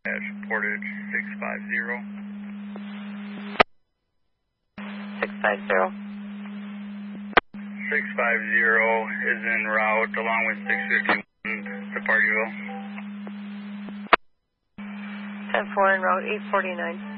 Portage 650. 650. 650 is en route along with 651 to Partyville. 10-4 en route, 849.